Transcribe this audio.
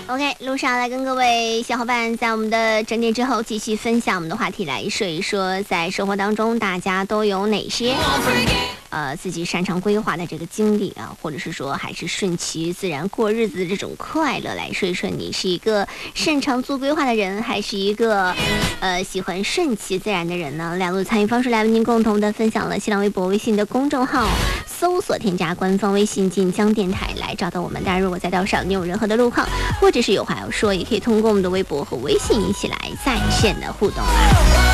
OK， 路上来跟各位小伙伴在我们的整点之后继续分享我们的话题，来说一说在生活当中大家都有哪些自己擅长规划的这个经历啊，或者是说还是顺其自然过日子的这种快乐，来说一说你是一个擅长做规划的人，还是一个喜欢顺其自然的人呢？两路参与方式来为您共同的分享了新浪微博、微信的公众号，搜索添加官方微信晋江电台来找到我们。当然如果在道上你有任何的路况或者是有话要说，也可以通过我们的微博和微信一起来在线的互动啦。